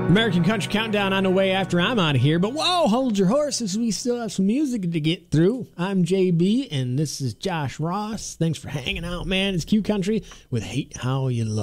American Country Countdown on the way after I'm out of here. But whoa, hold your horses. We still have some music to get through. I'm JB, and this is Josh Ross. Thanks for hanging out, man. It's Q Country with Hate How You Love.